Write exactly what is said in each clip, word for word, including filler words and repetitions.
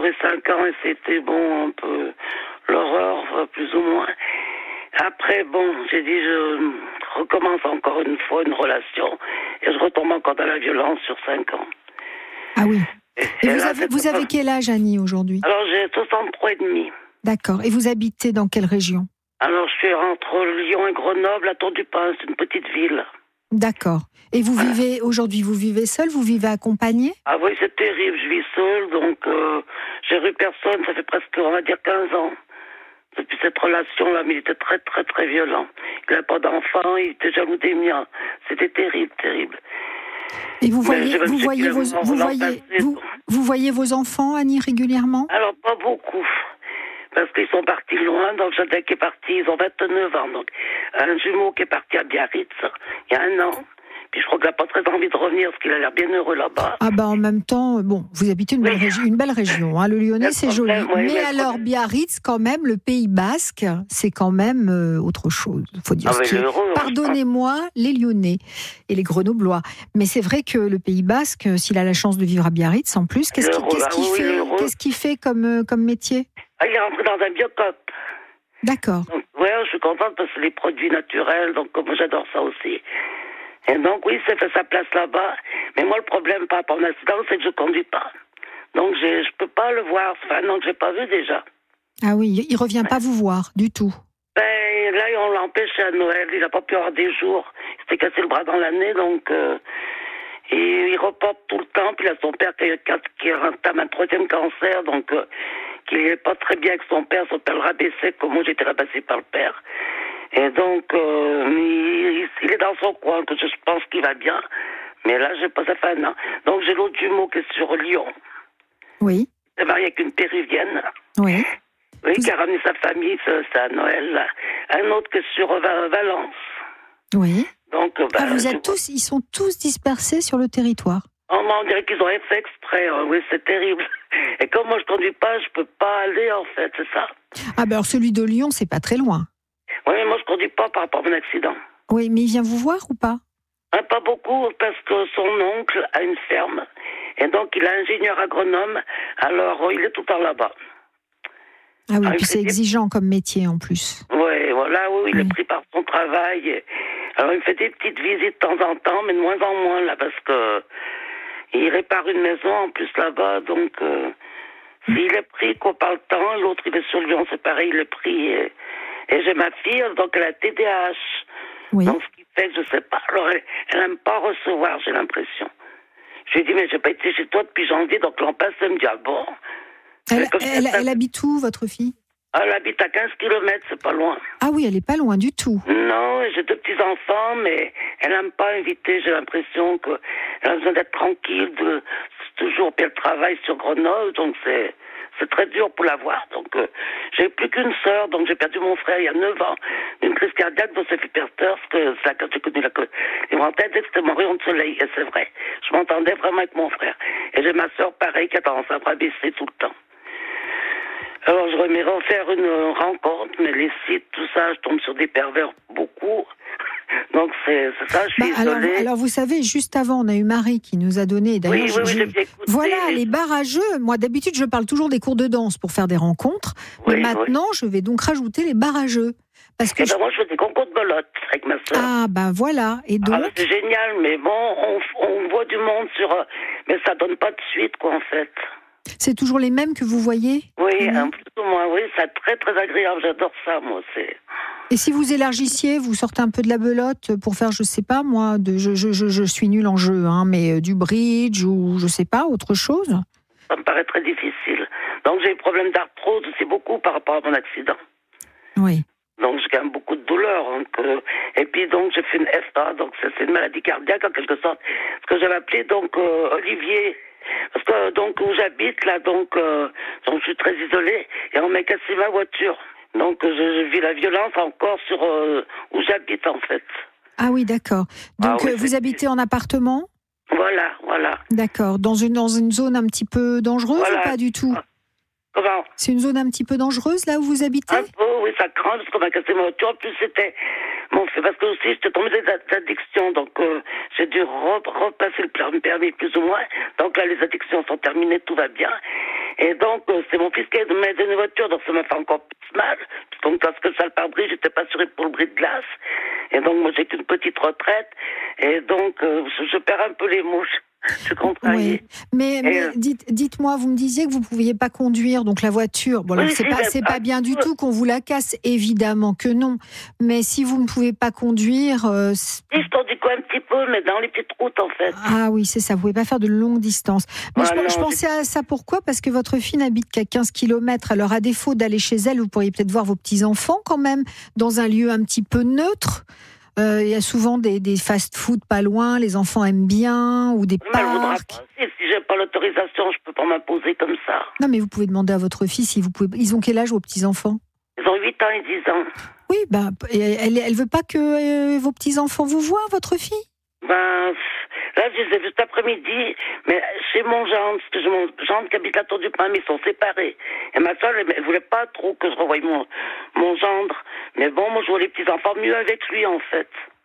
duré cinq ans et c'était, bon, un peu l'horreur, plus ou moins. Après, bon, j'ai dit, je recommence encore une fois une relation et je retombe encore dans la violence sur cinq ans. Ah oui. Et, et, et vous, là, avez, vous avez quel âge, Annie, aujourd'hui? Alors, j'ai soixante-trois et demi. D'accord. Et vous habitez dans quelle région? Alors, je suis entre Lyon et Grenoble, à Tour-du-Pin, c'est une petite ville. D'accord. Et vous voilà. vivez, aujourd'hui, vous vivez seul, vous vivez accompagné? Ah oui, c'est terrible, je vis seule, donc euh, j'ai vu personne, ça fait presque, on va dire, quinze ans. Depuis cette relation-là, mais il était très, très, très violent. Il n'avait pas d'enfant, il était jaloux des miens. C'était terrible, terrible. Et vous voyez, vous voyez, vos, vous, voyez vous, vous voyez vos enfants, Annie, régulièrement? Alors, pas beaucoup. Parce qu'ils sont partis loin, donc Jadek est parti, ils ont vingt-neuf ans. Donc, un jumeau qui est parti à Biarritz, il y a un an. Puis je crois qu'il n'a pas très envie de revenir, parce qu'il a l'air bien heureux là-bas. Ah bah en même temps, bon, vous habitez une, oui. belle, régi- une belle région, hein, le Lyonnais, c'est joli. Oui, mais alors problème. Biarritz, quand même, le Pays Basque, c'est quand même euh, autre chose. Il faut dire ah, ce qui est. Heureux, Pardonnez-moi, hein. Les Lyonnais et les Grenoblois. Mais c'est vrai que le Pays Basque, s'il a la chance de vivre à Biarritz, en plus, qu'est-ce qu'il qu'est-ce qu'il oui, fait, qu'est-ce qu'il fait comme, comme métier? Ah, il est rentré dans un biocop. D'accord. Oui, je suis contente parce que c'est les produits naturels, donc moi j'adore ça aussi. Et donc, oui, ça fait sa place là-bas. Mais moi, le problème par rapport à un accident, c'est que je ne conduis pas. Donc, je ne peux pas le voir. Ça fait un an que je n'ai pas vu déjà. Ah oui, il ne revient ouais. pas vous voir du tout. Ben, là, on l'a empêché à Noël. Il n'a pas pu avoir des jours. Il s'était cassé le bras dans l'année, donc... Euh, et il reporte tout le temps. Puis il a son père qui, qui entame un troisième cancer, donc... Euh, qui n'est pas très bien avec son père. Son père le rabaissait, comme moi, j'ai été rabaissée par le père. Et donc, euh, il, il est dans son coin, que je pense qu'il va bien. Mais là, j'ai pas ça fait un an. Donc, j'ai l'autre jumeau qui est sur Lyon. Oui. Il est marié avec une péruvienne. Oui. Oui, Vous... qui a ramené sa famille, c'est à Noël. Là. Un autre qui est sur Valence. Oui. Donc, bah, ah, vous êtes tous, ils sont tous dispersés sur le territoire. Oh, on dirait qu'ils ont fait exprès. Hein. Oui, c'est terrible. Et comme moi, je conduis pas, je peux pas aller, en fait, c'est ça. Ah, ben alors celui de Lyon, c'est pas très loin. Oui, mais moi, je ne conduis pas par rapport à mon accident. Oui, mais il vient vous voir ou pas? hein, Pas beaucoup, parce que son oncle a une ferme. Et donc, il est ingénieur agronome. Alors, il est tout le temps là-bas. Ah oui, alors, puis c'est exigeant des... comme métier, en plus. Ouais, voilà, oui, il oui. est pris par son travail. Et... Alors, il me fait des petites visites de temps en temps, mais de moins en moins, là, parce que il répare une maison, en plus, là-bas. Donc, euh... mmh. s'il est pris, qu'on parle le temps, l'autre, il est sur Lyon, c'est pareil, il est pris... Et... Et j'ai ma fille, donc elle a T D A H. Oui. Donc, ce qui fait que je sais pas. Alors, elle n'aime pas recevoir, j'ai l'impression. Je lui ai dit, mais j'ai pas été chez toi depuis janvier, donc l'an passé, elle me dit, ah bon. Elle, elle, elle, elle habite où, votre fille? Elle habite à quinze kilomètres, c'est pas loin. Ah oui, elle est pas loin du tout. Non, j'ai deux petits-enfants, mais elle n'aime pas inviter. J'ai l'impression qu'elle a besoin d'être tranquille, de toujours bien le travail sur Grenoble, donc c'est... C'est très dur pour la voir. Donc, euh, j'ai plus qu'une sœur, donc j'ai perdu mon frère il y a neuf ans. Une crise cardiaque, donc ça fait peur, parce que ça, quand j'ai connu la ils m'ont dit que c'était mon rayon de soleil, et c'est vrai. Je m'entendais vraiment avec mon frère. Et j'ai ma sœur, pareil, qui a tendance à me rabaisser tout le temps. Alors, je remettrai faire une rencontre, mais les sites, tout ça, je tombe sur des pervers beaucoup. Donc, c'est, c'est ça, je suis bah, alors, isolée. alors, vous savez, juste avant, on a eu Marie qui nous a donné... D'ailleurs, oui, oui, je, oui, j'ai bien écouté. Voilà, les barrageux. Moi, d'habitude, je parle toujours des cours de danse pour faire des rencontres. Oui, mais maintenant, oui. je vais donc rajouter les barrageux. Parce que et je... ben moi, je fais des concours de belote avec ma sœur. Ah, ben voilà. Et donc... Ah, c'est génial, mais bon, on, on voit du monde sur... Mais ça donne pas de suite, quoi, en fait. C'est toujours les mêmes que vous voyez? Oui, mmh. un peu plus ou moins, oui, c'est très, très agréable. J'adore ça, moi, c'est... Et si vous élargissiez, vous sortez un peu de la belote pour faire, je sais pas, moi, de, je, je, je, je suis nulle en jeu, hein, mais euh, du bridge ou je sais pas, autre chose? Ça me paraît très difficile. Donc j'ai des problèmes d'arthrose, c'est beaucoup par rapport à mon accident. Oui. Donc j'ai quand même beaucoup de douleurs. Donc, euh, et puis donc j'ai fait une F A, donc c'est, c'est une maladie cardiaque en quelque sorte. Ce que j'avais appelé donc euh, Olivier. Parce que donc où j'habite là, donc, euh, donc je suis très isolée et on m'a cassé ma voiture. Donc, je, je vis la violence encore sur euh, où j'habite, en fait. Ah oui, d'accord. Donc, ah, oui, euh, vous habitez en appartement? Voilà, voilà. D'accord. Dans une, dans une zone un petit peu dangereuse voilà. ou pas du tout? Comment? C'est une zone un petit peu dangereuse, là où vous habitez? Un peu, oui, ça craint, parce qu'on m'a cassé ma voiture. En plus, c'était Bon, c'est parce que aussi, j'étais tombée d'addiction, donc euh, j'ai dû re- repasser le permis plus ou moins. Donc là, les addictions sont terminées, tout va bien. Et donc, euh, c'est mon fils qui m'a donné une voiture, donc ça m'a fait encore plus mal. Donc, parce que ça, le pare-brise, j'étais pas assurée pour le bris de glace. Et donc, moi, j'ai qu'une petite retraite. Et donc, euh, je, je perds un peu les mouches. Je oui. Mais, mais euh... dites, dites-moi, vous me disiez que vous ne pouviez pas conduire, donc la voiture. Bon, alors, oui, c'est pas, c'est pas bien du tout qu'on vous la casse, évidemment que non. Mais si vous ne pouvez pas conduire. Euh, si, je t'en dis quoi un petit peu, mais dans les petites routes, en fait. Ah oui, c'est ça, vous ne pouvez pas faire de longues distances. Mais ah, je, non, je pensais à ça pourquoi ? Parce que votre fille n'habite qu'à quinze kilomètres. Alors, à défaut d'aller chez elle, vous pourriez peut-être voir vos petits-enfants quand même, dans un lieu un petit peu neutre. Il euh, y a souvent des, des fast-food pas loin, les enfants aiment bien, ou des mais parcs. Pas. Si j'ai pas l'autorisation, je peux pas m'imposer comme ça. Non, mais vous pouvez demander à votre fille si vous pouvez. Ils ont quel âge, vos petits-enfants ? Ils ont huit ans et dix ans. Oui, bah, elle, elle veut pas que euh, vos petits-enfants vous voient, votre fille ? Ben, là, je les ai vus cet après-midi, mais chez mon gendre, parce que j'ai mon gendre qui habite à Tour du Pin, mais ils sont séparés. Et ma soeur, elle, elle voulait pas trop que je revoie mon, mon gendre. Mais bon, moi, je vois les petits-enfants mieux avec lui, en fait.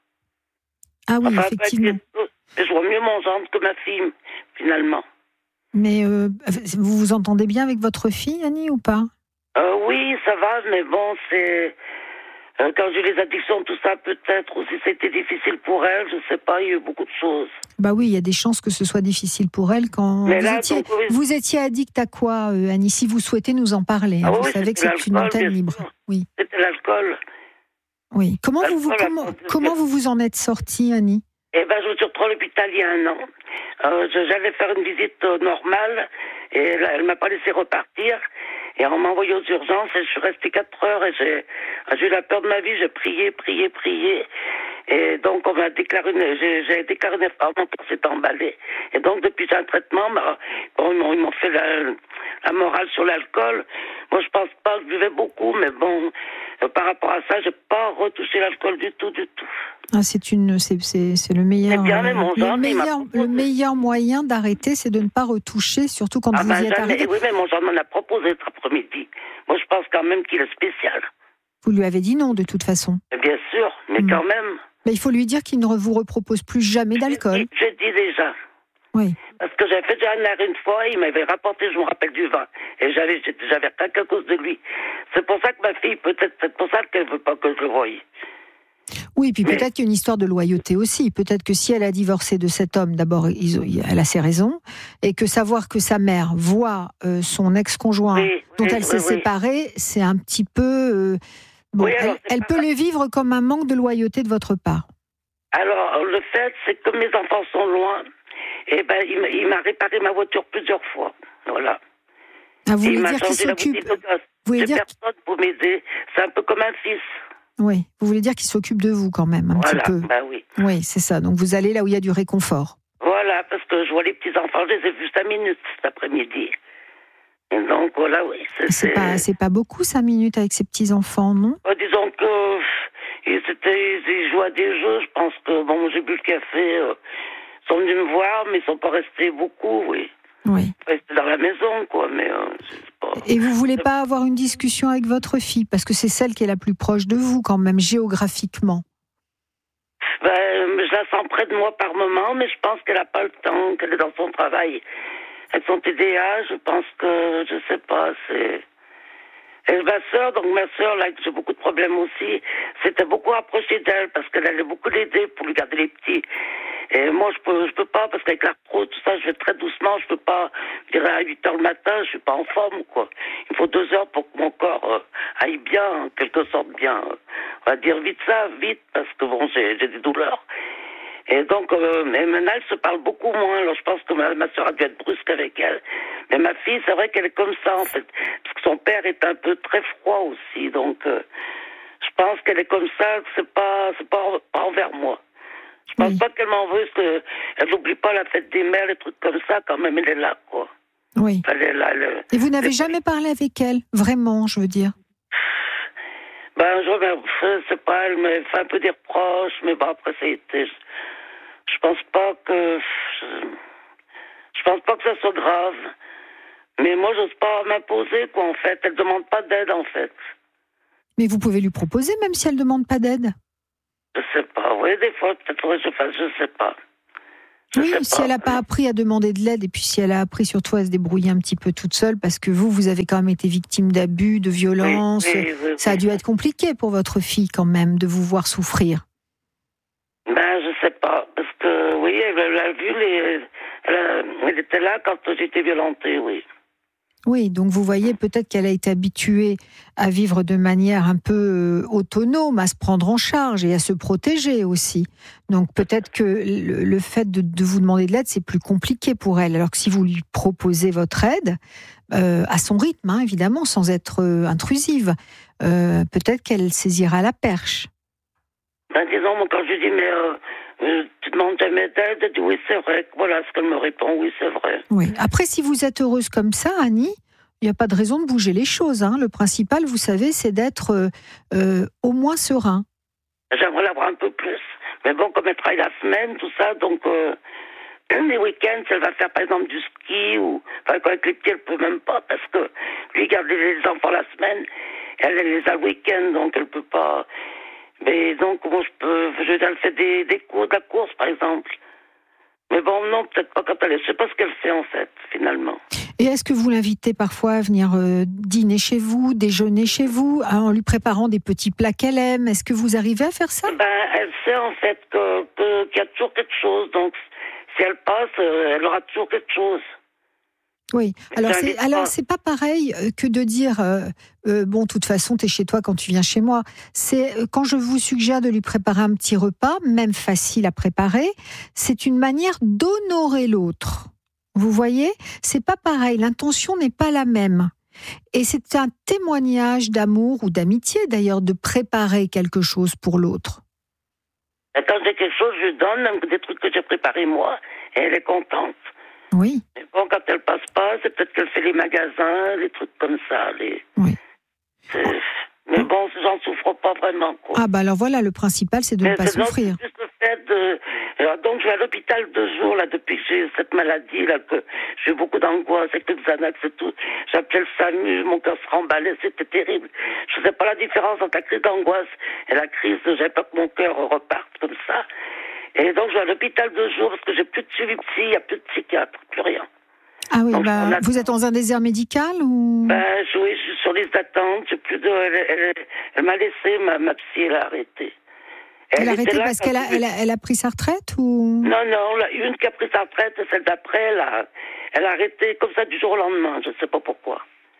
Ah oui, enfin, effectivement. Je vois mieux mon gendre que ma fille, finalement. Mais euh, vous vous entendez bien avec votre fille, Annie, ou pas ? euh, Oui, ça va, mais bon, c'est... Euh, quand j'ai eu les addictions, tout ça, peut-être aussi c'était difficile pour elle, je sais pas, il y a eu beaucoup de choses. Bah oui, il y a des chances que ce soit difficile pour elle quand mais vous, là, étiez, donc, oui. vous étiez addict à quoi, euh, Annie, si vous souhaitez nous en parler. Hein, ah, vous oui, savez que c'est une antenne libre. Oui. C'était l'alcool. Oui. Comment vous, vous, comment, comment vous vous en êtes sortie, Annie ? Eh ben, je me suis retrouvée à l'hôpital il y a un an. Euh, je, j'allais faire une visite euh, normale et là, elle m'a pas laissé repartir. Et on m'a envoyé aux urgences et je suis restée quatre heures et j'ai, j'ai eu la peur de ma vie. J'ai prié, prié, prié. Et donc, on m'a déclaré une, j'ai, j'ai déclaré une mon corps s'est emballé. Et donc, depuis un traitement, bah, bon, ils, m'ont, ils m'ont fait la, la morale sur l'alcool. Moi, je pense pas que je buvais beaucoup, mais bon, euh, par rapport à ça, j'ai pas retouché l'alcool du tout, du tout. Ah, c'est une, c'est, c'est, c'est le meilleur, bien, mais mon le, meilleur le meilleur moyen d'arrêter, c'est de ne pas retoucher, surtout quand ah vous ben y êtes jamais, arrivé. Oui, mais mon gendre m'en a proposé cet après-midi. Moi, je pense quand même qu'il est spécial. Vous lui avez dit non, de toute façon. Bien sûr, mais mmh. quand même. Mais il faut lui dire qu'il ne vous repropose plus jamais d'alcool. J'ai dit, j'ai dit déjà. Oui. Parce que j'avais fait déjà un arrêt une fois, il m'avait rapporté, je me rappelle, du vin. Et j'avais, j'avais craqué à cause de lui. C'est pour ça que ma fille, peut-être, c'est pour ça qu'elle veut pas que je le voie. Oui, puis mais... peut-être qu'il y a une histoire de loyauté aussi. Peut-être que si elle a divorcé de cet homme, d'abord, elle a ses raisons, et que savoir que sa mère voit euh, son ex-conjoint oui, dont oui, elle s'est oui, séparée, c'est un petit peu... Euh, bon, oui, alors, elle, elle peut le vivre comme un manque de loyauté de votre part. Alors, le fait, c'est que mes enfants sont loin, et ben, il, il m'a réparé ma voiture plusieurs fois. Voilà. Ah, vous voulez dire qu'il s'occupe... Vous voulez dire personne pour m'aider. C'est un peu comme un fils. Oui, vous voulez dire qu'il s'occupe de vous quand même, un voilà, petit peu. Bah oui. Oui, c'est ça. Donc vous allez là où il y a du réconfort. Voilà, parce que je vois les petits-enfants, je les ai vus cinq minutes cet après-midi. Et donc voilà, oui. C'est, c'est, pas, c'est pas beaucoup, cinq minutes avec ces petits-enfants, non bah, disons que ils, c'était, ils jouaient à des jeux, je pense que, bon, j'ai bu le café, euh, ils sont venus me voir, mais ils sont pas restés beaucoup, oui. Oui. Rester dans la maison, quoi, mais euh, c'est pas... Et vous voulez pas avoir une discussion avec votre fille, parce que c'est celle qui est la plus proche de vous, quand même, géographiquement. Ben, je la sens près de moi par moment, mais je pense qu'elle a pas le temps, qu'elle est dans son travail. Elles sont T D A, je pense que, je sais pas, c'est... Et ma sœur, donc ma sœur, là, j'ai beaucoup de problèmes aussi, c'était beaucoup approché d'elle, parce qu'elle allait beaucoup l'aider pour lui garder les petits. Et moi, je peux, je peux pas, parce qu'avec l'arthrose, tout ça, je vais très doucement, je peux pas, je dirais à huit heures le matin, je suis pas en forme, quoi. Il faut deux heures pour que mon corps euh, aille bien, en quelque sorte bien. On va dire vite ça, vite, parce que bon, j'ai, j'ai des douleurs. Et donc, euh, mais maintenant, elle se parle beaucoup moins. Alors, je pense que ma, ma soeur a dû être brusque avec elle. Mais ma fille, c'est vrai qu'elle est comme ça, en fait. Parce que son père est un peu très froid aussi. Donc, euh, je pense qu'elle est comme ça, que c'est pas, c'est pas, pas envers moi. Je pense oui. pas qu'elle m'en veut, parce qu'elle n'oublie pas la fête des mères, les trucs comme ça, quand même, elle est là, quoi. Oui. Elle est là, elle, Et vous n'avez jamais parlé avec elle, vraiment, je veux dire? Ben, je, je sais pas, elle me fait un peu des reproches, mais bon, après, ça a été... Je, je pense pas que... Je, je pense pas que ça soit grave. Mais moi, j'ose pas m'imposer, quoi, en fait. Elle demande pas d'aide, en fait. Mais vous pouvez lui proposer, même si elle demande pas d'aide. Je sais pas, oui, des fois, peut-être que je fasse, je sais pas. Je oui, sais si pas. elle n'a pas appris à demander de l'aide, et puis si elle a appris surtout à se débrouiller un petit peu toute seule, parce que vous, vous avez quand même été victime d'abus, de violences, oui, oui, oui, ça a dû être compliqué pour votre fille quand même, de vous voir souffrir. Ben, je sais pas, parce que, oui, elle, elle a vu les... Elle, a, elle était là quand j'ai été violentée, oui. Oui, donc vous voyez peut-être qu'elle a été habituée à vivre de manière un peu autonome, à se prendre en charge et à se protéger aussi. Donc peut-être que le, le fait de, de vous demander de l'aide, c'est plus compliqué pour elle. Alors que si vous lui proposez votre aide, euh, à son rythme, hein, évidemment, sans être euh, intrusive, euh, peut-être qu'elle saisira la perche. Ben, disons, moi, quand je dis, mais euh, euh, tu demandes jamais d'aide, elle dit oui, c'est vrai. Voilà ce qu'elle me répond, oui, c'est vrai. Oui. Après, si vous êtes heureuse comme ça, Annie, il n'y a pas de raison de bouger les choses. Hein. Le principal, vous savez, c'est d'être euh, euh, au moins serein. J'aimerais l'avoir un peu plus. Mais bon, comme elle travaille la semaine, tout ça, donc euh, les week-ends, si elle va faire par exemple du ski ou enfin avec les pieds, elle peut même pas parce que lui garder les enfants la semaine, elle les a le week-end, donc elle peut pas. Mais donc bon, je peux, je veux dire, elle fait des, des cours, de la course par exemple. Mais bon, non, peut-être pas quand elle est. Je sais pas ce qu'elle fait en fait, finalement. Et est-ce que vous l'invitez parfois à venir euh, dîner chez vous, déjeuner chez vous, en lui préparant des petits plats qu'elle aime? Est-ce que vous arrivez à faire ça? Ben, elle sait en fait que, que, qu'il y a toujours quelque chose. Donc, si elle passe, euh, elle aura toujours quelque chose. Oui. Alors c'est, alors c'est pas pareil que de dire euh, euh, bon, de toute façon, t'es chez toi quand tu viens chez moi. C'est euh, quand je vous suggère de lui préparer un petit repas, même facile à préparer, c'est une manière d'honorer l'autre. Vous voyez, c'est pas pareil. L'intention n'est pas la même. Et c'est un témoignage d'amour ou d'amitié d'ailleurs de préparer quelque chose pour l'autre. Et quand j'ai quelque chose, je lui donne même des trucs que j'ai préparés moi, et elle est contente. Oui. Mais bon, quand elle passe pas, c'est peut-être qu'elle fait les magasins, les trucs comme ça. Les... Oui. C'est... Mais bon, j'en souffre pas vraiment, quoi. Ah bah alors voilà, le principal, c'est de Mais ne pas c'est souffrir. Donc, juste le fait de... Alors, donc, je vais à l'hôpital deux jours, là, depuis que j'ai cette maladie, là, que j'ai beaucoup d'angoisse avec le Xanax et tout. J'appelais le SAMU, mon cœur se remballait, c'était terrible. Je faisais pas la différence entre la crise d'angoisse et la crise de... J'avais peur que mon cœur reparte comme ça. Et donc, je vais à l'hôpital deux jours parce que j'ai plus de suivi psy, il n'y a plus de psychiatre, plus rien. Ah oui, donc, bah, a... vous êtes dans un désert médical ou ben, je, oui, je suis sur liste d'attente. J'ai plus de... Elle, elle, elle, elle m'a laissé, ma, ma psy, elle a arrêté. Elle, elle a arrêté parce qu'elle a, elle a, elle a pris sa retraite ou... Non, non, là, une qui a pris sa retraite et celle d'après, elle a, elle a arrêté comme ça du jour au lendemain, je ne sais pas pourquoi.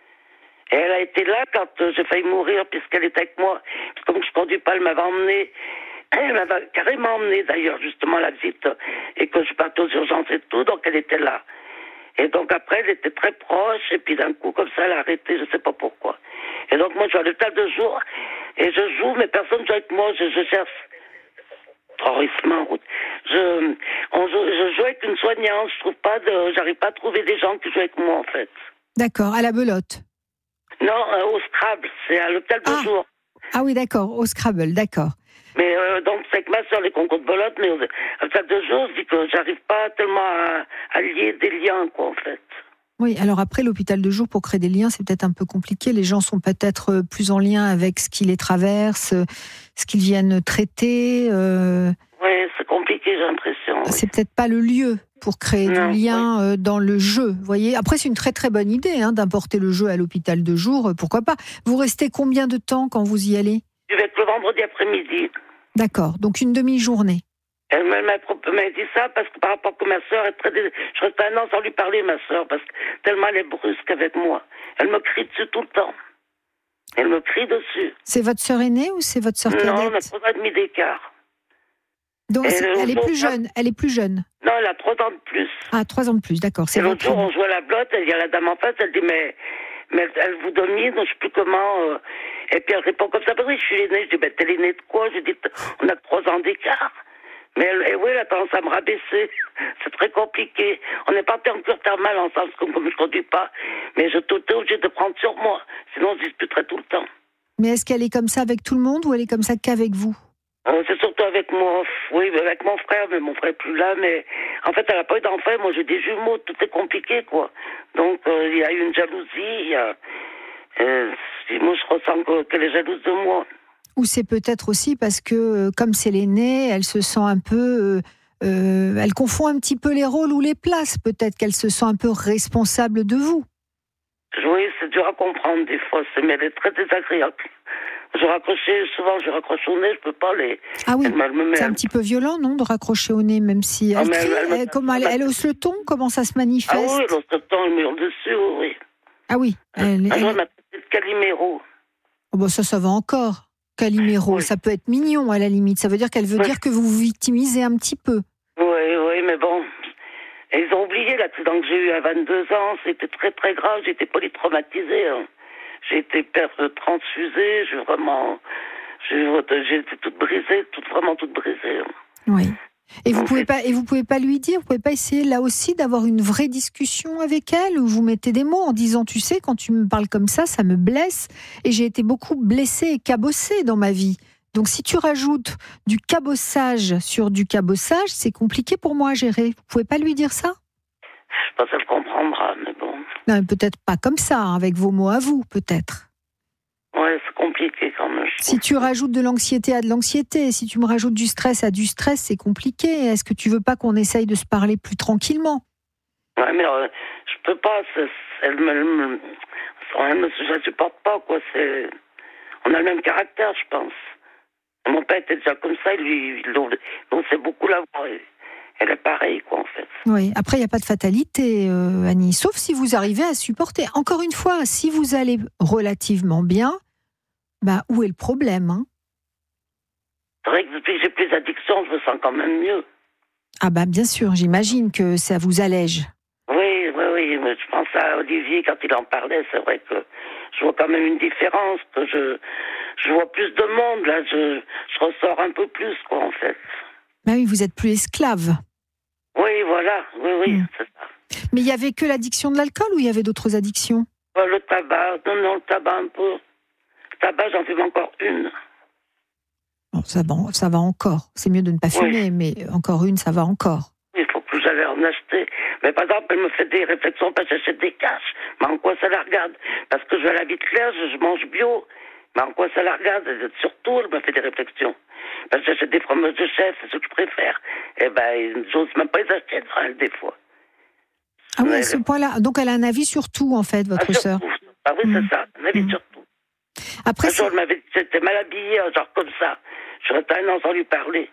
Et elle a été là quand euh, j'ai failli mourir puisqu'elle était avec moi. Parce que comme je ne conduis pas, elle m'avait emmené. Elle m'avait carrément emmené d'ailleurs justement à la visite et que je partais aux urgences et tout, donc elle était là. Et donc après, elle était très proche et puis d'un coup comme ça, elle a arrêté, je ne sais pas pourquoi. Et donc moi, je suis à l'hôpital de jour et je joue, mais personne joue avec moi, je, je cherche... terrorisme en route. Je, on joue, je joue avec une soignante, je trouve pas de, j'arrive pas à trouver des gens qui jouent avec moi en fait. D'accord, à la belote. Non, euh, au Scrabble, c'est à l'hôpital de ah. jour. Ah oui, d'accord, au Scrabble, d'accord. Mais euh, donc c'est avec ma soeur les concours de belote, mais à l'hôpital de jour, je dis que j'arrive pas tellement à, à lier des liens quoi en fait. Oui, alors après l'hôpital de jour pour créer des liens, c'est peut-être un peu compliqué. Les gens sont peut-être plus en lien avec ce qui les traverse, ce qu'ils viennent traiter. Euh... Oui, c'est compliqué, j'ai l'impression. Oui. C'est peut-être pas le lieu pour créer non, du lien oui. dans le jeu. Vous voyez, après c'est une très très bonne idée hein, d'importer le jeu à l'hôpital de jour. Pourquoi pas? Vous restez combien de temps quand vous y allez? Je vais être le vendredi après-midi. D'accord, donc une demi-journée. Elle m'a, m'a dit ça parce que par rapport que ma sœur est très... Je reste un an sans lui parler, ma sœur, parce que tellement elle est brusque avec moi. Elle me crie dessus tout le temps. Elle me crie dessus. C'est votre sœur aînée ou c'est votre sœur cadette? Non, on a trois ans et demi d'écart. Donc elle, elle est plus jeune, elle est plus jeune. Non, elle a trois ans de plus. Ah, trois ans de plus, d'accord. C'est et l'autre jour, on jouait à la blotte, il y a la dame en face, elle dit, mais, mais elle vous domine, je ne sais plus comment... Euh... Et puis elle répond comme ça, bah oui, je suis l'aînée. Je dis, ben t'es l'aînée de quoi? Je dis, on a trois ans d'écart. Mais elle, et oui, elle a tendance à me rabaisser. C'est très compliqué. On est partis en cure thermale ensemble, parce que comme je ne conduis pas. Mais je suis obligée de prendre sur moi. Sinon, on se disputerait tout le temps. Mais est-ce qu'elle est comme ça avec tout le monde ou elle est comme ça qu'avec vous? euh, C'est surtout avec moi. Oui, avec mon frère, mais mon frère n'est plus là. Mais en fait, elle n'a pas eu d'enfant. Moi, j'ai des jumeaux. Tout est compliqué, quoi. Donc, euh, il y a eu une jalousie. Il y a... euh, moi, je ressens qu'elle est jalouse de moi. Ou c'est peut-être aussi parce que, comme c'est l'aînée, elle se sent un peu... Euh, elle confond un petit peu les rôles ou les places. Peut-être qu'elle se sent un peu responsable de vous. Oui, c'est dur à comprendre des fois, mais elle est très désagréable. Je raccrochais souvent, je raccroche au nez, je peux pas les... Ah oui, met... c'est un petit peu violent, non, de raccrocher au nez, même si elle, ah, crie, elle, elle, elle, comment, elle, elle hausse le ton, comment ça se manifeste? Ah oui, elle hausse le ton, elle hurle dessus, oui. Ah oui. Elle, ah, elle... elle m'a traité de Calimero. Oh bon, ça, ça va encore. Calimero, oui. Ça peut être mignon à la limite. Ça veut dire qu'elle veut oui. dire que vous vous victimisez un petit peu. Oui, oui, mais bon... Ils ont oublié l'accident que j'ai eu à vingt-deux ans, c'était très très grave, j'étais polytraumatisée. Hein. J'ai été père transfusée, j'ai vraiment, j'ai, j'ai été toute brisée, toute, vraiment toute brisée. Oui. Et vous pouvez pas, et vous pouvez pas lui dire, vous pouvez pas essayer là aussi d'avoir une vraie discussion avec elle où vous mettez des mots en disant, tu sais, quand tu me parles comme ça, ça me blesse et j'ai été beaucoup blessée et cabossée dans ma vie. Donc si tu rajoutes du cabossage sur du cabossage, c'est compliqué pour moi à gérer. Vous pouvez pas lui dire ça? Je pense qu'elle comprendra, mais bon. Non, peut-être pas comme ça, hein, avec vos mots à vous, peut-être. Ouais, c'est compliqué quand même. Si tu rajoutes de l'anxiété à de l'anxiété, si tu me rajoutes du stress à du stress, c'est compliqué. Est-ce que tu veux pas qu'on essaye de se parler plus tranquillement? Ouais, mais euh, je peux pas. C'est, elle me, me, elle me, je la supporte pas, quoi. C'est, on a le même caractère, je pense. Mon père était déjà comme ça, lui, il sait beaucoup la voir. Elle est pareille, quoi, en fait. Oui, après, il n'y a pas de fatalité, euh, Annie, sauf si vous arrivez à supporter. Encore une fois, si vous allez relativement bien, bah, où est le problème, hein? C'est vrai que depuis que j'ai plus d'addiction, je me sens quand même mieux. Ah bah, bien sûr, j'imagine que ça vous allège. Oui, oui, oui, mais je pense à Olivier, quand il en parlait, c'est vrai que je vois quand même une différence, que je... Je vois plus de monde, là, je, je ressors un peu plus, quoi, en fait. Bah oui, vous êtes plus esclave. Oui, voilà, oui, oui, mmh. c'est ça. Mais il n'y avait que l'addiction de l'alcool ou il y avait d'autres addictions? euh, Le tabac, non, non, le tabac un peu. Le tabac, j'en fume encore une. Bon, ça va, ça va encore. C'est mieux de ne pas fumer, oui. Mais encore une, ça va encore. Il faut que j'aille en acheter. Mais par exemple, elle me fait des réflexions parce que j'achète des caches. Mais en quoi ça la regarde? Parce que je vais à la vie claire, je, je mange bio. Mais en quoi ça la regarde? Surtout, elle me fait des réflexions. Parce que j'achète des fromages de chef, c'est ce que je préfère. Eh ben, j'ose même pas les acheter, elle, des fois. Ah oui, à ce point-là. Donc, elle a un avis sur tout, en fait, votre ah, sœur. Ah oui, mmh. c'est ça, un avis mmh. sur tout. Après, un jour, elle m'avait dit que j'étais mal habillée, genre comme ça. J'aurais pas un an sans lui parler.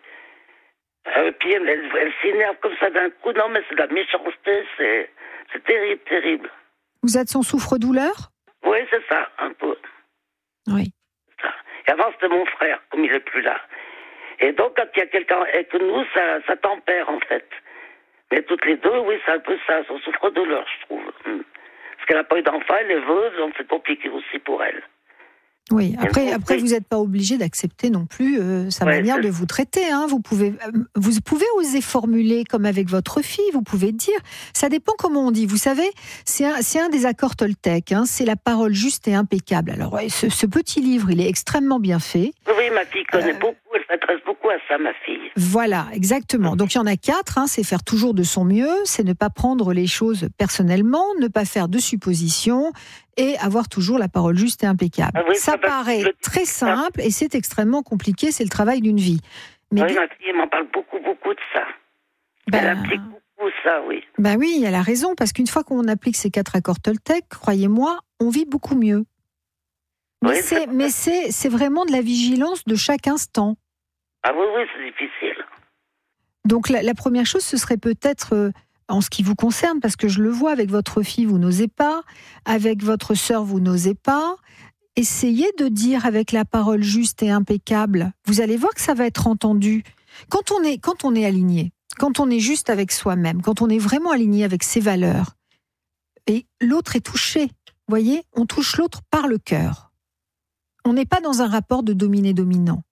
Euh, puis elle, elle, elle s'énerve comme ça d'un coup. Non, mais c'est de la méchanceté, c'est, c'est terrible, terrible. Vous êtes son souffre-douleur? Oui, c'est ça, un peu. Oui. Ça. Et avant, c'était mon frère, comme il n'est plus là. Et donc, quand il y a quelqu'un et que nous, ça, ça tempère, en fait. Mais toutes les deux, oui, c'est un peu ça, son souffre-douleur, je trouve. Parce qu'elle n'a pas eu d'enfant, elle est veuve, donc c'est compliqué aussi pour elle. Oui, après, après vous n'êtes pas obligé d'accepter non plus euh, sa ouais, manière de vous traiter. Hein. Vous pouvez, euh, vous pouvez oser formuler comme avec votre fille, vous pouvez dire. Ça dépend comment on dit. Vous savez, c'est un, c'est un des accords Toltec, hein, c'est la parole juste et impeccable. Alors, ouais, ce, ce petit livre, il est extrêmement bien fait. Oui, ma fille connaît euh, beaucoup, elle s'intéresse beaucoup à ça, ma fille. Voilà, exactement. Donc, il y en a quatre, hein, c'est faire toujours de son mieux, c'est ne pas prendre les choses personnellement, ne pas faire de suppositions, et avoir toujours la parole juste et impeccable. Ah oui, ça, ça paraît le... très simple et c'est extrêmement compliqué, c'est le travail d'une vie. Mais oui, ma fille m'en parle beaucoup, beaucoup de ça. Ben... Elle applique beaucoup ça, oui. Ben oui, elle a raison, parce qu'une fois qu'on applique ces quatre accords Toltec, croyez-moi, on vit beaucoup mieux. Mais, oui, c'est, mais c'est, c'est vraiment de la vigilance de chaque instant. Ah oui, oui, c'est difficile. Donc la, la première chose, ce serait peut-être... Euh, en ce qui vous concerne, parce que je le vois avec votre fille, vous n'osez pas, avec votre sœur, vous n'osez pas. Essayez de dire avec la parole juste et impeccable. Vous allez voir que ça va être entendu. Quand on est, quand on est aligné, quand on est juste avec soi-même, quand on est vraiment aligné avec ses valeurs, et l'autre est touché, vous voyez, on touche l'autre par le cœur. On n'est pas dans un rapport de dominé-dominant.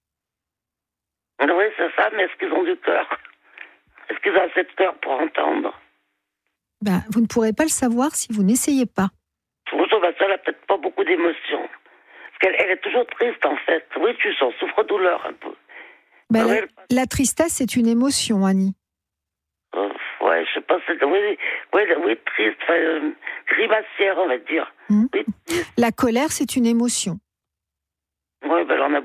Oui, c'est ça, mais est-ce qu'ils ont du cœur? Est-ce qu'ils ont assez de cœur pour entendre? Ben, vous ne pourrez pas le savoir si vous n'essayez pas. Bonjour, ma soeur n'a peut-être pas beaucoup d'émotions. Parce qu'elle elle est toujours triste, en fait. Oui, tu sens souffre-douleur un peu. Ben, la, elle... la tristesse, c'est une émotion, Annie. Euh, ouais, je sais pas, c'est... Oui, oui, oui triste, enfin, euh, grimacière, on va dire. Mmh. Oui, la colère, c'est une émotion. Oui, ben, elle en a beaucoup.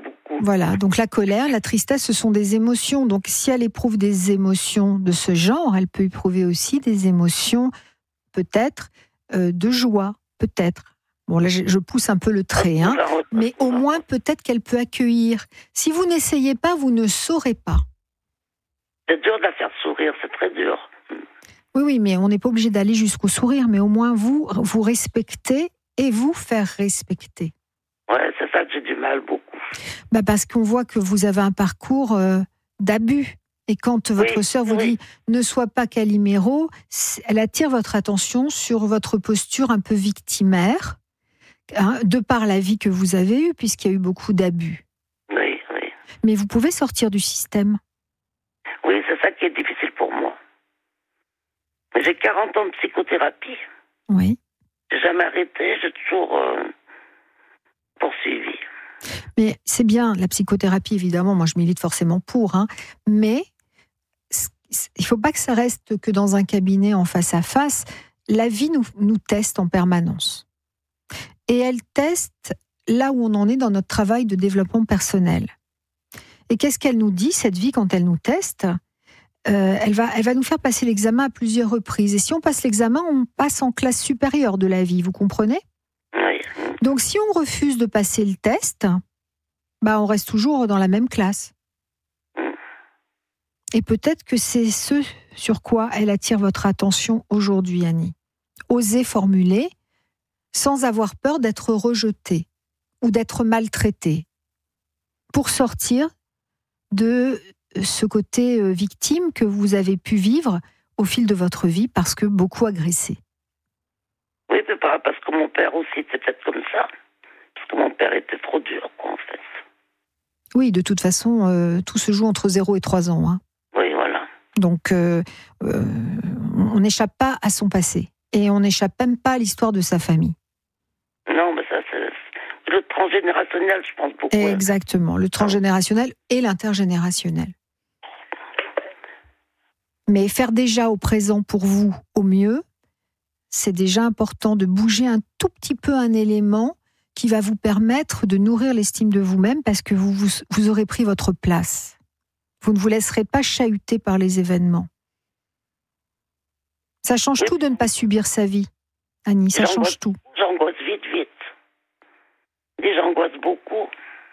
Voilà, donc la colère, la tristesse, ce sont des émotions. Donc si elle éprouve des émotions de ce genre, elle peut éprouver aussi des émotions peut-être euh, de joie, peut-être. Bon, là, je, je pousse un peu le trait, hein, mais au moins peut-être qu'elle peut accueillir. Si vous n'essayez pas, vous ne saurez pas. C'est dur de la faire sourire, c'est très dur. Oui, oui, mais on n'est pas obligé d'aller jusqu'au sourire, mais au moins vous, vous respectez et vous faire respecter. Ouais, c'est ça que j'ai du mal beaucoup. Bah parce qu'on voit que vous avez un parcours euh, d'abus. Et quand votre oui, sœur vous oui. dit « ne sois pas Calimero », elle attire votre attention sur votre posture un peu victimaire, hein, de par la vie que vous avez eue, puisqu'il y a eu beaucoup d'abus. Oui, oui. Mais vous pouvez sortir du système. Oui, c'est ça qui est difficile pour moi. J'ai quarante ans de psychothérapie. Oui. J'ai jamais arrêté, j'ai toujours euh, poursuivi. Mais c'est bien, la psychothérapie, évidemment, moi je milite forcément pour, hein, mais il ne faut pas que ça reste que dans un cabinet en face à face. La vie nous, nous teste en permanence. Et elle teste là où on en est dans notre travail de développement personnel. Et qu'est-ce qu'elle nous dit, cette vie, quand elle nous teste ? euh, elle, va, elle va nous faire passer l'examen à plusieurs reprises. Et si on passe l'examen, on passe en classe supérieure de la vie, vous comprenez ? Oui. Donc si on refuse de passer le test, bah, on reste toujours dans la même classe. Et peut-être que c'est ce sur quoi elle attire votre attention aujourd'hui, Annie. Osez formuler sans avoir peur d'être rejeté ou d'être maltraité pour sortir de ce côté victime que vous avez pu vivre au fil de votre vie parce que beaucoup agressé. Oui, mais parce que mon père aussi était peut-être comme ça. Parce que mon père était trop dur, quoi, en fait. Oui, de toute façon, euh, tout se joue entre zéro et trois ans. Hein. Oui, voilà. Donc, euh, euh, on n'échappe pas à son passé. Et on n'échappe même pas à l'histoire de sa famille. Non, mais ça, c'est le transgénérationnel, je pense beaucoup. Exactement, le transgénérationnel et l'intergénérationnel. Mais faire déjà au présent pour vous au mieux, c'est déjà important de bouger un tout petit peu un élément qui va vous permettre de nourrir l'estime de vous-même parce que vous, vous, vous aurez pris votre place. Vous ne vous laisserez pas chahuter par les événements. Ça change oui. tout de ne pas subir sa vie, Annie, ça j'angoisse, change tout. J'angoisse vite, vite. Et j'angoisse beaucoup.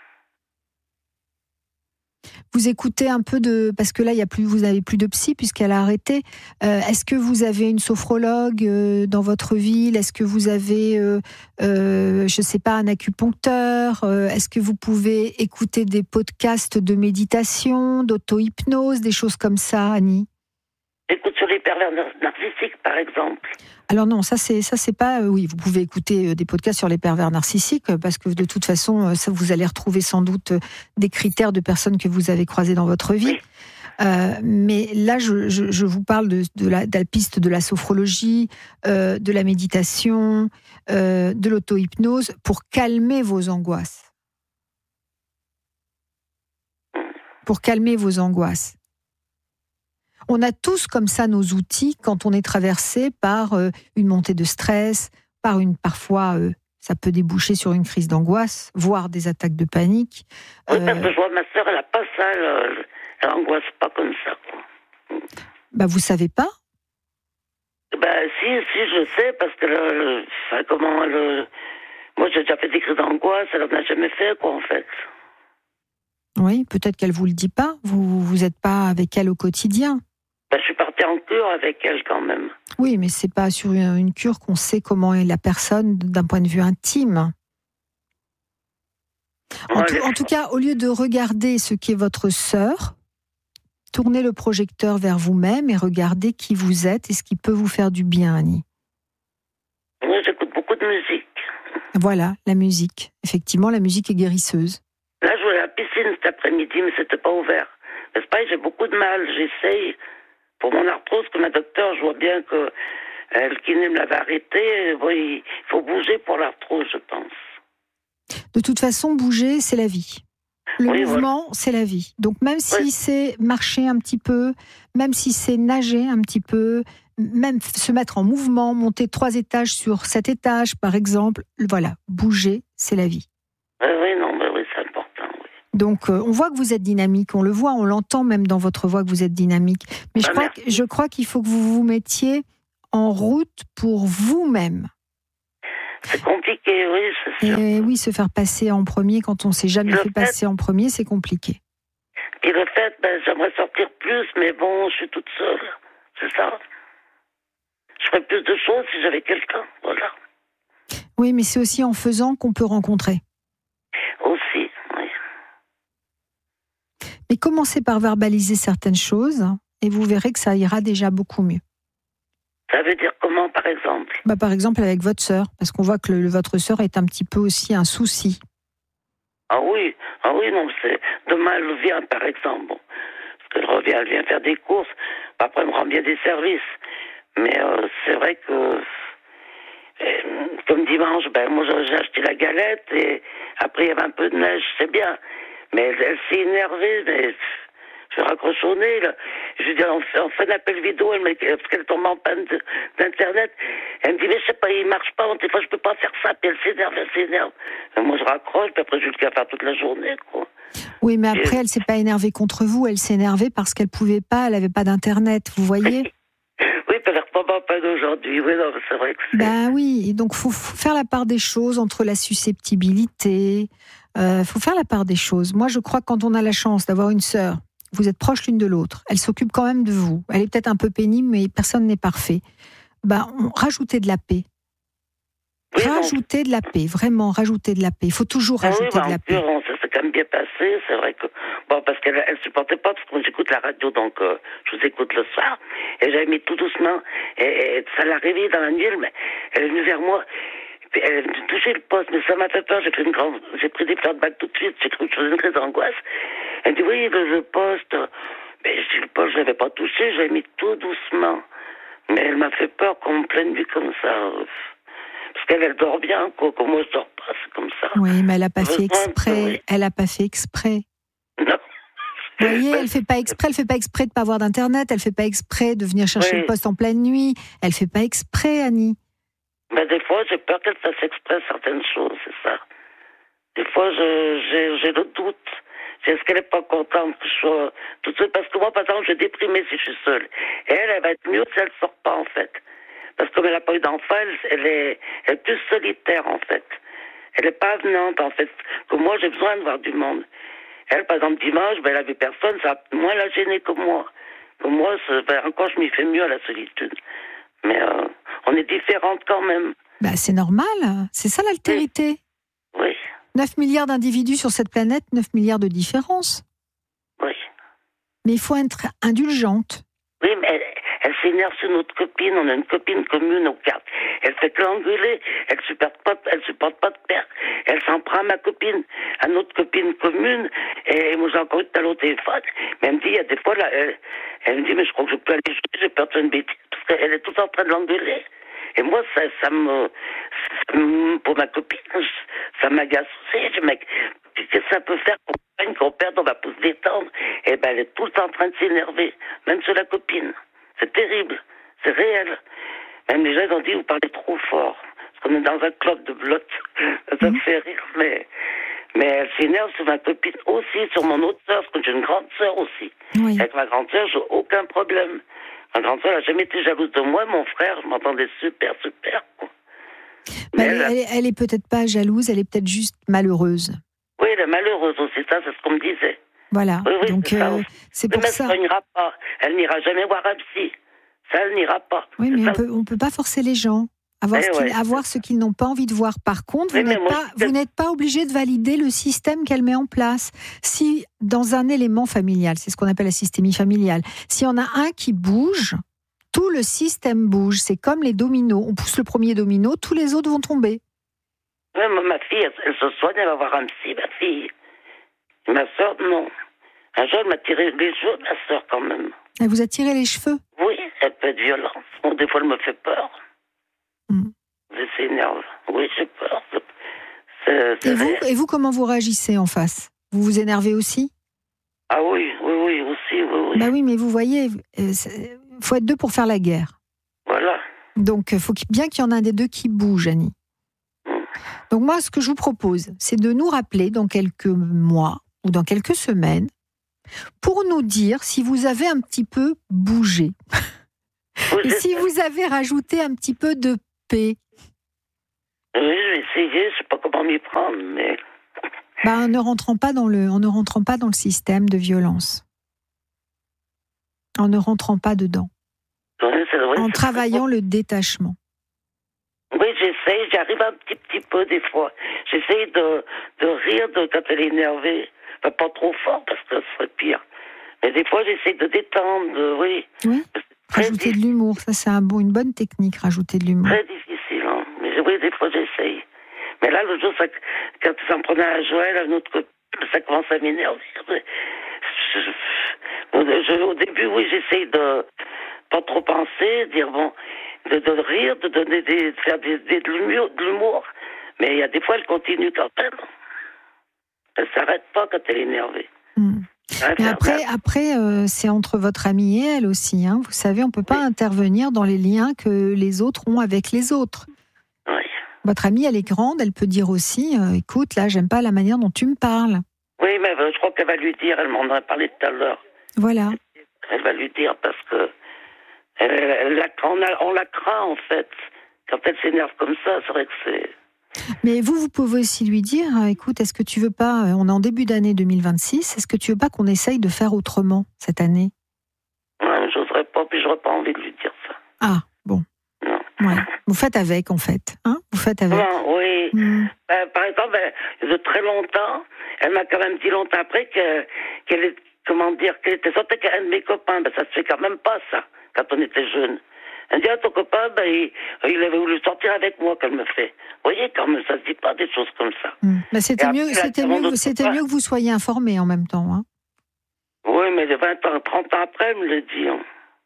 Vous écoutez un peu de... Parce que là, il y a plus, vous n'avez plus de psy puisqu'elle a arrêté. Euh, est-ce que vous avez une sophrologue euh, dans votre ville ? Est-ce que vous avez, euh, euh, je ne sais pas, un acupuncteur ? euh, Est-ce que vous pouvez écouter des podcasts de méditation, d'auto-hypnose, des choses comme ça, Annie ? J'écoute sur les pervers narcissiques, par exemple. Alors non, ça c'est ça c'est pas. Euh, oui, vous pouvez écouter euh, des podcasts sur les pervers narcissiques euh, parce que de toute façon, euh, ça vous allez retrouver sans doute euh, des critères de personnes que vous avez croisées dans votre vie. Oui. Euh, mais là, je, je, je vous parle de, de, la, de la piste de la sophrologie, euh, de la méditation, euh, de l'auto-hypnose pour calmer vos angoisses. Pour calmer vos angoisses. On a tous comme ça nos outils quand on est traversé par euh, une montée de stress, par une parfois euh, ça peut déboucher sur une crise d'angoisse, voire des attaques de panique. Oui, euh, parce que je vois ma sœur, elle n'a pas ça, elle, elle angoisse pas comme ça, quoi. Bah vous savez pas ? Bah si, si, je sais, parce que le, enfin, comment le, moi j'ai déjà fait des crises d'angoisse, elle n'en a jamais fait, quoi, en fait. Oui, peut-être qu'elle vous le dit pas. Vous vous n'êtes pas avec elle au quotidien. Ben, je suis partie en cure avec elle quand même. Oui, mais c'est pas sur une cure qu'on sait comment est la personne d'un point de vue intime. En, ouais, tout, en tout cas, au lieu de regarder ce qu'est votre sœur, tournez le projecteur vers vous-même et regardez qui vous êtes et ce qui peut vous faire du bien, Annie. Oui, j'écoute beaucoup de musique. Voilà, la musique. Effectivement, la musique est guérisseuse. Là, je vais à la piscine cet après-midi, mais c'était pas ouvert. Mais c'est pareil, j'ai beaucoup de mal. J'essaye. Pour mon arthrose, comme la docteur, je vois bien que euh, le kiné me l'avait arrêté. Bon, il faut bouger pour l'arthrose, je pense. De toute façon, bouger, c'est la vie. Le oui, mouvement, voilà. C'est la vie. Donc même si oui. c'est marcher un petit peu, même si c'est nager un petit peu, même se mettre en mouvement, monter trois étages sur sept étages, par exemple, voilà, bouger, c'est la vie. Oui, oui, non, mais oui, c'est important, oui. Donc, euh, on voit que vous êtes dynamique, on le voit, on l'entend même dans votre voix que vous êtes dynamique. Mais je, ah, crois, que, je crois qu'il faut que vous vous mettiez en route pour vous-même. C'est compliqué, oui, c'est sûr. Et oui, se faire passer en premier quand on ne s'est jamais fait, fait passer en premier, c'est compliqué. Et le fait, ben, j'aimerais sortir plus, mais bon, je suis toute seule. C'est ça. Je ferais plus de choses si j'avais quelqu'un, voilà. Oui, mais c'est aussi en faisant qu'on peut rencontrer. Aussi, oui. Mais commencez par verbaliser certaines choses et vous verrez que ça ira déjà beaucoup mieux. Ça veut dire comment, par exemple ? Bah, par exemple, avec votre sœur, parce qu'on voit que le, votre sœur est un petit peu aussi un souci. Ah oui, ah oui, non, c'est... Demain, elle vient, par exemple. Bon, parce qu'elle revient, elle vient faire des courses. Après, elle me rend bien des services. Mais euh, c'est vrai que... Euh, comme dimanche, ben, moi, j'ai acheté la galette et après, il y avait un peu de neige, c'est bien. Mais elle, elle s'est énervée, mais... Je raccroche au nez, là. Je lui dis, on fait, on fait un appel vidéo, elle parce qu'elle tombe en panne de, d'Internet. Elle me dit, mais je sais pas, il marche pas, des fois je peux pas faire ça, puis elle s'énerve, elle s'énerve. Et moi je raccroche, puis après je lui dis qu'à faire toute la journée, quoi. Oui, mais après, et... elle s'est pas énervée contre vous, elle s'est énervée parce qu'elle pouvait pas, elle avait pas d'Internet, vous voyez? Oui, elle a pas pas d'aujourd'hui, oui, non, c'est vrai que c'est... Ben oui, et donc faut, faut faire la part des choses entre la susceptibilité, euh, faut faire la part des choses. Moi je crois que quand on a la chance d'avoir une sœur, vous êtes proches l'une de l'autre, elle s'occupe quand même de vous. Elle est peut-être un peu pénible, mais personne n'est parfait. Ben, on, rajoutez de la paix. Oui, rajoutez bon. de la paix, vraiment, rajoutez de la paix. Il faut toujours ah rajouter oui, de la paix. Pur, ça s'est quand même bien passé, c'est vrai que... Bon, parce qu'elle ne supportait pas, parce que moi j'écoute la radio, donc euh, je vous écoute le soir, et j'avais mis tout doucement, et, et ça l'a réveillée dans la nuit, mais elle est venue vers moi, elle est venue toucher le poste, mais ça m'a fait peur, j'ai pris, une grande, j'ai pris des fleurs de bague tout de suite, j'ai cru que je faisais une crise d'angoisse. Elle dit, oui, le, le poste, mais je dis, le poste, je l'avais pas touché, j'avais mis tout doucement. Mais elle m'a fait peur qu'on me pleine vue comme ça. Parce qu'elle, elle dort bien, quoi, comme moi je dors pas, c'est comme ça. Oui, mais elle a pas fait exprès, oui. Elle a pas fait exprès. Non. Vous voyez, elle fait pas exprès, elle fait pas exprès de pas avoir d'internet, elle fait pas exprès de venir chercher oui. le poste en pleine nuit, elle fait pas exprès, Annie. Mais des fois, j'ai peur qu'elle fasse exprès certaines choses, c'est ça. Des fois, je, j'ai, j'ai le doute. Est-ce qu'elle n'est pas contente que je sois toute seule? Parce que moi, par exemple, je vais déprimer si je suis seule. Et elle, elle va être mieux si elle ne sort pas, en fait. Parce que comme elle n'a pas eu d'enfant, elle, elle, est, elle est plus solitaire, en fait. Elle n'est pas avenante, en fait. Que moi, j'ai besoin de voir du monde. Elle, par exemple, dimanche, ben, elle n'a vu personne, ça va moins la gêner que moi. Que moi, ben, encore, je m'y fais mieux à la solitude. Mais euh, on est différentes quand même. Bah, c'est normal. C'est ça l'altérité. Oui. oui. neuf milliards d'individus sur cette planète, neuf milliards de différences. Oui. Mais il faut être indulgente. Oui, mais elle, elle s'énerve sur notre copine. On a une copine commune aux cartes. Elle fait que l'engueuler. Elle ne supporte pas, elle supporte pas de perdre. Elle s'en prend à ma copine, à notre copine commune. Et moi, j'ai encore eu tout à l'heure au téléphone. Mais elle me dit, il y a des fois, là, elle, elle me dit, mais je crois que je peux aller jouer. J'ai peur de faire une bêtise. Parce qu'elle est tout en train de l'engueuler. Et moi, ça, ça, me, ça me... Pour ma copine, ça m'agace aussi. Je me... Qu'est-ce que ça peut faire qu'on qu'on perde, on va pouvoir se détendre. Et ben, elle est tout le temps en train de s'énerver, même sur la copine. C'est terrible, c'est réel. Même les gens ils ont dit, vous parlez trop fort. Parce qu'on est dans un club de blotte. Ça me fait rire, mais... Mais elle s'énerve sur ma copine aussi, sur mon autre sœur, parce que j'ai une grande sœur aussi. Oui. Avec ma grande sœur, j'ai aucun problème. Ma grande sœur n'a jamais été jalouse de moi. Mon frère, je m'entendais super, super. Quoi. Mais elle, elle, elle est peut-être pas jalouse, elle est peut-être juste malheureuse. Oui, elle est malheureuse aussi, ça, c'est ce qu'on me disait. Voilà, oui, oui, donc c'est, euh, c'est pour mais ça. Elle n'ira pas, elle n'ira jamais voir un psy. Ça, elle n'ira pas. Oui, c'est mais ça. on peut, on peut pas forcer les gens à voir, eh ce, qu'ils, ouais. à voir ce qu'ils n'ont pas envie de voir. Par contre, oui, vous, n'êtes moi, pas, vous n'êtes pas obligé de valider le système qu'elle met en place. Si, dans un élément familial, c'est ce qu'on appelle la systémie familiale, s'il y en a un qui bouge, tout le système bouge. C'est comme les dominos. On pousse le premier domino, tous les autres vont tomber. Oui, ma fille, elle, elle se soigne, elle va voir un psy, ma fille. Ma soeur, non. Un jour, elle m'a tiré les cheveux, ma soeur, quand même. Elle vous a tiré les cheveux? Oui, elle peut être violente. Bon, des fois, elle me fait peur. Mm. Je s'énerve. Oui, j'ai peur. C'est, c'est et, vous, et vous, comment vous réagissez en face? Vous vous énervez aussi? Ah oui, oui, oui, aussi, oui, oui. Bah oui, mais vous voyez, il faut être deux pour faire la guerre. Voilà. Donc, il faut bien qu'il y en ait un des deux qui bouge, Annie. Mm. Donc moi, ce que je vous propose, c'est de nous rappeler dans quelques mois, ou dans quelques semaines pour nous dire si vous avez un petit peu bougé. Et si vous avez rajouté un petit peu de paix. Oui, je vais essayer, je ne sais pas comment m'y prendre, mais... Ben, en ne rentrant pas dans le, en ne rentrant pas dans le système de violence. En ne rentrant pas dedans. Oui, c'est vrai, en c'est travaillant le détachement. Oui, j'essaye, j'arrive un petit, petit peu des fois. J'essaye de, de rire de, quand elle est énervée. Enfin, pas trop fort, parce que ce serait pire. Mais des fois, j'essaie de détendre, de, oui. Oui, rajouter de l'humour, ça c'est un bon, une bonne technique, rajouter de l'humour. Très difficile, hein. Mais oui, des fois, j'essaye. Mais là, l'autre jour, ça, quand ça me prenait à Joël, à notre copine, ça commence à m'énerver. Je, je, au début, oui, j'essaye de pas trop penser, dire bon, de, de rire, de donner des, de faire des, des, de l'humour, de l'humour. Mais il y a des fois, elle continue quand même. Elle s'arrête pas quand elle est énervée. Mmh. Mais après, après euh, c'est entre votre amie et elle aussi. Hein. Vous savez, on ne peut pas oui. intervenir dans les liens que les autres ont avec les autres. Oui. Votre amie, elle est grande, elle peut dire aussi, euh, écoute, là, j'aime pas la manière dont tu me parles. Oui, mais je crois qu'elle va lui dire, elle m'en a parlé tout à l'heure. Voilà. Elle va lui dire parce que elle, elle, elle, on, a, on la craint, en fait. Quand elle s'énerve comme ça, c'est vrai que c'est... Mais vous, vous pouvez aussi lui dire, écoute, est-ce que tu veux pas, on est en début d'année deux mille vingt-six, est-ce que tu veux pas qu'on essaye de faire autrement cette année? Ouais, j'oserais pas, puis j'aurais pas envie de lui dire ça. Ah, bon. Non. Ouais. Vous faites avec, en fait. Hein, vous faites avec. Non, oui. Mmh. Ben, par exemple, ben, de très longtemps, elle m'a quand même dit longtemps après que, qu'elle est, comment dire, qu'elle était sortie avec un de mes copains. Ben, ça se fait quand même pas, ça, quand on était jeunes. Elle dit, ah, ton copain, ben, il, il avait voulu sortir avec moi, qu'elle me fait. Vous voyez, quand même, ça se dit pas des choses comme ça. Mmh. Ben, c'était mieux, après, c'était, mieux, c'était mieux que vous soyez informés en même temps. Hein. Oui, mais vingt ans, trente ans après, elle me le dit. Hein.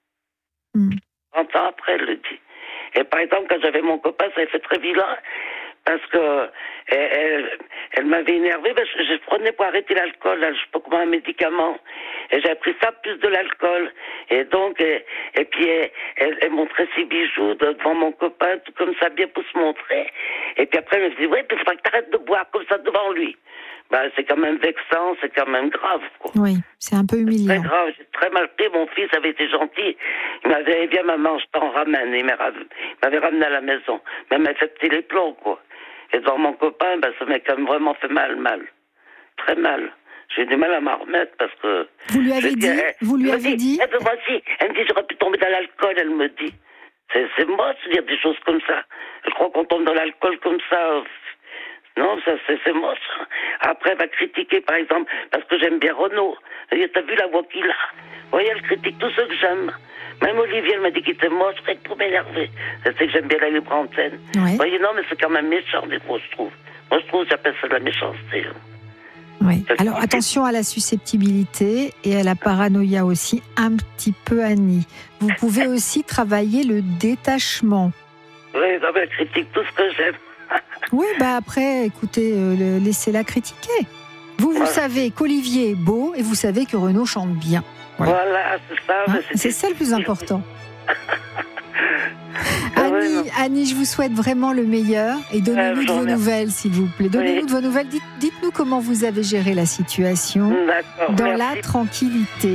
Mmh. trente ans après, elle le dit. Et par exemple, quand j'avais mon copain, ça avait fait très vilain, parce que elle, elle, elle m'avait énervé, parce que je prenais pour arrêter l'alcool, là, je sais pas comment, un médicament. Et j'avais pris ça plus de l'alcool. Et donc, et, et puis elle, elle, elle montrait ses bijoux devant mon copain, tout comme ça, bien pour se montrer. Et puis après, elle me dit, oui, il faudrait que tu arrêtes de boire comme ça devant lui. Ben, c'est quand même vexant, c'est quand même grave, quoi. Oui, c'est un peu humiliant. C'est très grave, j'ai très mal pris. Mon fils avait été gentil. Il m'avait dit, viens maman, je t'en ramène. Il m'avait ramené à la maison. Mais il m'a fait petit les plombs, quoi. Et devant mon copain, ben, ça m'a quand même vraiment fait mal, mal. Très mal. J'ai eu du mal à m'en remettre parce que... Vous lui avez dit, elle, Vous lui avez dit, dit elle, voici, elle me dit, j'aurais pu tomber dans l'alcool, elle me dit. C'est, c'est moche de dire des choses comme ça. Je crois qu'on tombe dans l'alcool comme ça... Non, ça, c'est, c'est moche. Après, elle va critiquer, par exemple, parce que j'aime bien Renaud. Elle dit, t'as vu la voix qu'il a? Vous voyez, elle critique tous ceux que j'aime. Même Olivier, elle m'a dit qu'il était moche, c'est pour m'énerver. Elle sait que j'aime bien la libre antenne. Oui. Vous voyez, non, mais c'est quand même méchant, des fois, je trouve. Moi, je trouve que j'appelle ça de la méchanceté. Oui. Alors, attention à la susceptibilité et à la paranoïa aussi, un petit peu, Annie. Vous pouvez aussi travailler le détachement. Oui, non, mais elle critique tout ce que j'aime. Oui, bah après, écoutez, euh, laissez-la critiquer. Vous, vous ouais. savez qu'Olivier est beau et vous savez que Renaud chante bien. Voilà, voilà c'est ça. Hein, c'est, c'est ça le plus important. Annie, ouais, Annie, je vous souhaite vraiment le meilleur et donnez-nous euh, de vos merci. nouvelles, s'il vous plaît. Donnez-nous oui. de vos nouvelles. Dites, dites-nous comment vous avez géré la situation D'accord, dans merci. la tranquillité.